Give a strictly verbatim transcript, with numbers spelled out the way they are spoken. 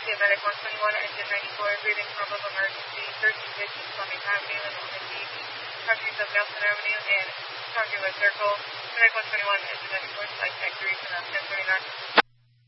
State Medic one twenty-one, engine ninety-four, breathing pump of emergency, thirteen fifty Fleming Avenue and Omen Beach, crossings of Nelson Avenue and Congress Circle. Medic one twenty-one, engine ninety-four, flight tech three, turn on ten